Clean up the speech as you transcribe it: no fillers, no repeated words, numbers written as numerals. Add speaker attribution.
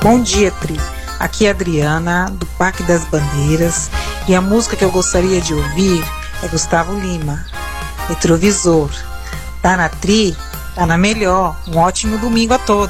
Speaker 1: Bom dia, Tri. Aqui é a Adriana, do Parque das Bandeiras, e a música que eu gostaria de ouvir é Gustavo Lima, Retrovisor. Tá na Tri? Tá na melhor. Um ótimo domingo a todos.